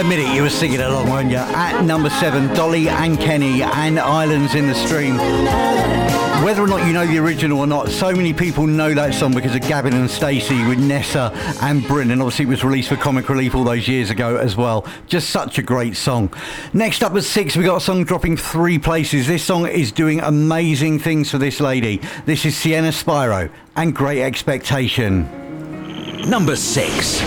Admit it, you were singing along, weren't you? At number 7, Dolly and Kenny and Islands in the Stream. Whether or not you know the original or not, so many people know that song because of Gavin and Stacey with Nessa and Bryn, and obviously it was released for Comic Relief all those years ago as well. Just such a great song. Next up at 6, we got a song dropping 3 places. This song is doing amazing things for this lady. This is Sienna Spiro and Great Expectation. Number 6.